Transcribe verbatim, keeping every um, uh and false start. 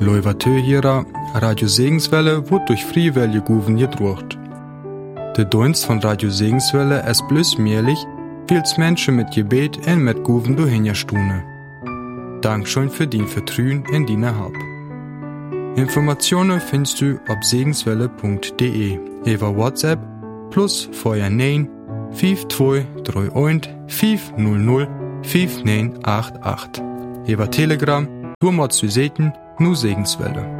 Leuvatö hierer, Radio Segenswelle wird durch Friewelle Guven gedruckt. Der Dienst von Radio Segenswelle ist bloß möglich, weil's Menschen mit Gebet und mit Guven durchhinjastune. Dankeschön für dein Vertrauen in deine Hab. Informationen findest du auf segenswelle punkt de über WhatsApp plus vorher neun fünf zwei drei eins fünf null null fünf neun acht acht. Über Telegram, du musst du sehen, nur Segenswelle.